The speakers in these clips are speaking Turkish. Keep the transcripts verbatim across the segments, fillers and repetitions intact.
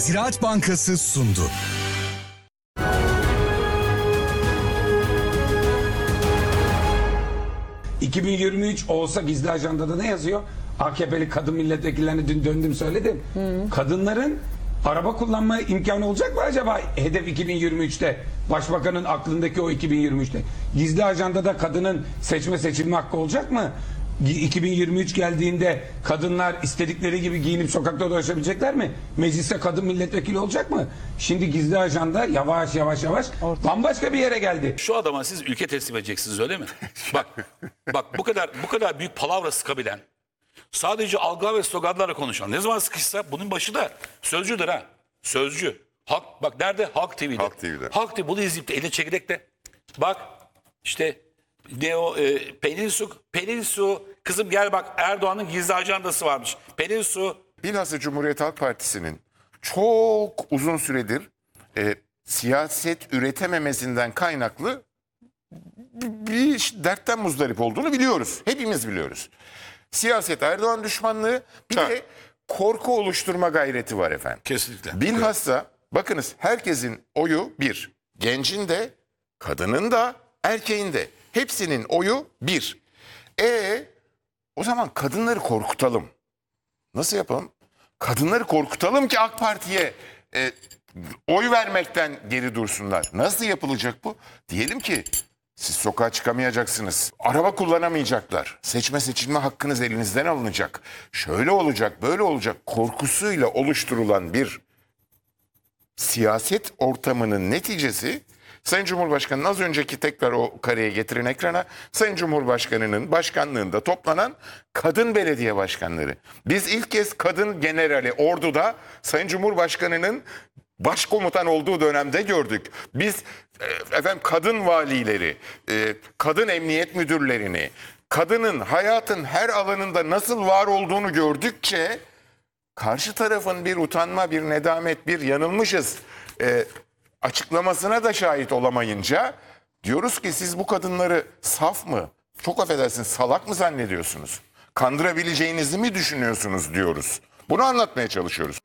Ziraat Bankası sundu. iki bin yirmi üç olsa gizli ajandada ne yazıyor? A K P'li kadın milletvekillerine dün döndüm söyledim. Hı. Kadınların araba kullanma imkanı olacak mı acaba hedef iki bin yirmi üçte? Başbakanın aklındaki o iki bin yirmi üçte. Gizli ajandada kadının seçme seçilme hakkı olacak mı? iki bin yirmi üç geldiğinde kadınlar istedikleri gibi giyinip sokakta dolaşabilecekler mi? Mecliste kadın milletvekili olacak mı? Şimdi gizli ajanda yavaş yavaş yavaş Orta. bambaşka bir yere geldi. Şu adama siz ülke teslim edeceksiniz öyle mi? bak bak bu kadar bu kadar büyük palavra sıkabilen, sadece algı ve sloganlarla konuşan, ne zaman sıkışsa bunun başı da sözcüdür ha. Sözcü. Halk, bak nerede? Halk T V'de. Halk T V'de. Halk T V bunu izleyip de eline çekirdek de bak işte ne o e, Pelin Su, Pelin Su kızım gel bak Erdoğan'ın gizli ajandası varmış. Pelin Su. Bilhassa Cumhuriyet Halk Partisi'nin çok uzun süredir e, siyaset üretememesinden kaynaklı bir dertten muzdarip olduğunu biliyoruz. Hepimiz biliyoruz. Siyaset Erdoğan düşmanlığı, bir Tabii. de korku oluşturma gayreti var efendim. Kesinlikle. Bilhassa bakınız herkesin oyu bir. Gencin de, kadının da, erkeğin de. Hepsinin oyu bir. E o zaman kadınları korkutalım. Nasıl yapalım? Kadınları korkutalım ki AK Parti'ye e, oy vermekten geri dursunlar. Nasıl yapılacak bu? Diyelim ki siz sokağa çıkamayacaksınız. Araba kullanamayacaklar. Seçme seçilme hakkınız elinizden alınacak. Şöyle olacak, böyle olacak korkusuyla oluşturulan bir siyaset ortamının neticesi, Sayın Cumhurbaşkanı'nın az önceki tekrar o kareye getirin ekrana, Sayın Cumhurbaşkanı'nın başkanlığında toplanan kadın belediye başkanları. Biz ilk kez kadın generali orduda Sayın Cumhurbaşkanı'nın başkomutan olduğu dönemde gördük. Biz efendim kadın valileri, kadın emniyet müdürlerini, kadının hayatın her alanında nasıl var olduğunu gördükçe karşı tarafın bir utanma, bir nedamet, bir yanılmışız e, açıklamasına da şahit olamayınca diyoruz ki siz bu kadınları saf mı, çok affedersiniz salak mı zannediyorsunuz? Kandırabileceğinizi mi düşünüyorsunuz diyoruz. Bunu anlatmaya çalışıyoruz.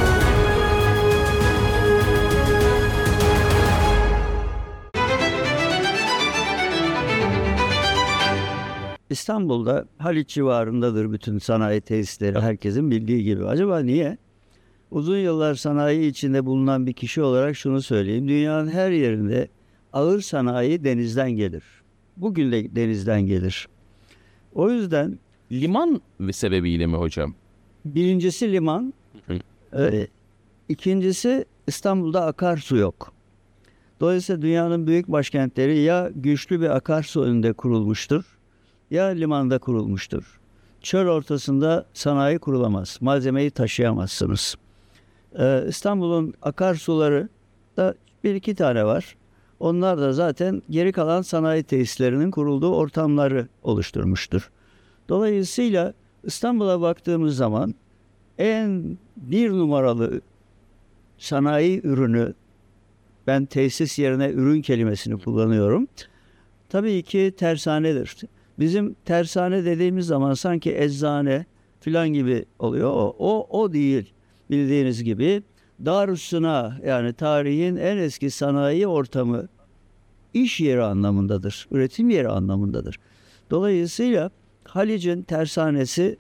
İstanbul'da Haliç civarındadır bütün sanayi tesisleri, herkesin bildiği gibi. Acaba niye? Uzun yıllar sanayi içinde bulunan bir kişi olarak şunu söyleyeyim. Dünyanın her yerinde ağır sanayi denizden gelir. Bugün de denizden gelir. O yüzden liman sebebiyle mi hocam? Birincisi liman, e, ikincisi İstanbul'da akarsu yok. Dolayısıyla dünyanın büyük başkentleri ya güçlü bir akarsu önünde kurulmuştur, ya limanda kurulmuştur. Çöl ortasında sanayi kurulamaz. Malzemeyi taşıyamazsınız. Ee, İstanbul'un akarsuları da bir iki tane var. Onlar da zaten geri kalan sanayi tesislerinin kurulduğu ortamları oluşturmuştur. Dolayısıyla İstanbul'a baktığımız zaman en bir numaralı sanayi ürünü, ben tesis yerine ürün kelimesini kullanıyorum, tabii ki tersanedir. Bizim tersane dediğimiz zaman sanki eczane filan gibi oluyor. O, o, o değil. Bildiğiniz gibi Darüssına, yani tarihin en eski sanayi ortamı iş yeri anlamındadır. Üretim yeri anlamındadır. Dolayısıyla Halic'in tersanesi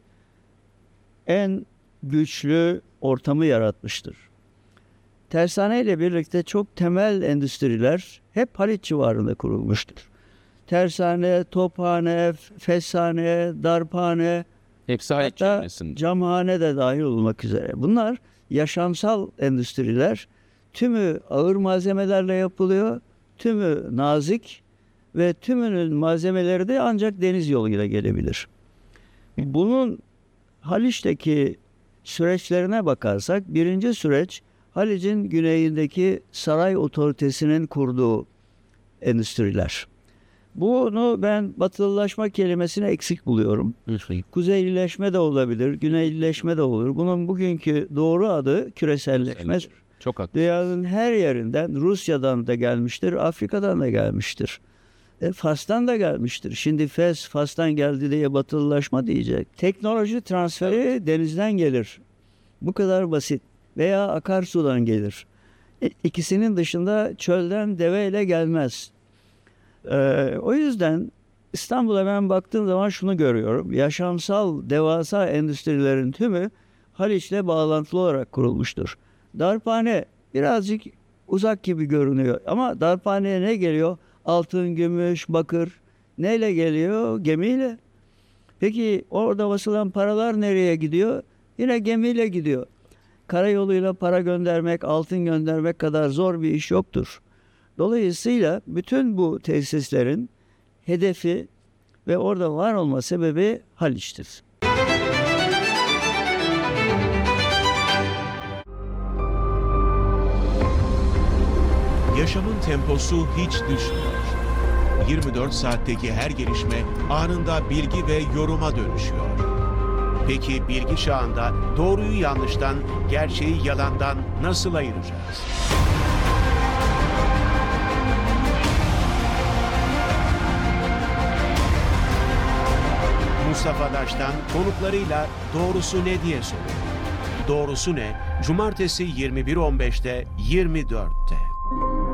en güçlü ortamı yaratmıştır. Tersane ile birlikte çok temel endüstriler hep Haliç civarında kurulmuştur. Tersane, tophane, feshane, darphane, hepsi Haliç çevresinde. Camhane de dahil olmak üzere. Bunlar yaşamsal endüstriler. Tümü ağır malzemelerle yapılıyor, tümü nazik ve tümünün malzemeleri de ancak deniz yoluyla gelebilir. Bunun Haliç'teki süreçlerine bakarsak, birinci süreç Halic'in güneyindeki saray otoritesinin kurduğu endüstriler. Bunu ben batılılaşma kelimesini eksik buluyorum. Kuzeylileşme de olabilir, güneylileşme de olur. Bunun bugünkü doğru adı küreselleşme. Çok haklı. Dünyanın her yerinden, Rusya'dan da gelmiştir, Afrika'dan da gelmiştir. E, Fas'tan da gelmiştir. Şimdi Fes, Fas'tan geldi diye batılılaşma diyecek. Teknoloji transferi evet. denizden gelir. Bu kadar basit. veya akarsudan gelir. İ- İkisinin dışında çölden deveyle gelmez. Ee, o yüzden İstanbul'a ben baktığım zaman şunu görüyorum. Yaşamsal devasa endüstrilerin tümü Haliç'le bağlantılı olarak kurulmuştur. Darphane birazcık uzak gibi görünüyor ama darphaneye ne geliyor? Altın, gümüş, bakır. Neyle geliyor? Gemiyle. Peki orada basılan paralar nereye gidiyor? Yine gemiyle gidiyor. Karayoluyla para göndermek, altın göndermek kadar zor bir iş yoktur. Dolayısıyla bütün bu tesislerin hedefi ve orada var olma sebebi Haliç'tir. Yaşamın temposu hiç düşmüyor. yirmi dört saatteki her gelişme anında bilgi ve yoruma dönüşüyor. Peki bilgi çağında doğruyu yanlıştan, gerçeği yalandan nasıl ayıracağız? Mustafa Daş'tan konuklarıyla Doğrusu Ne diye soruyor. Doğrusu Ne? Cumartesi yirmi bir on beşte yirmi dörtte.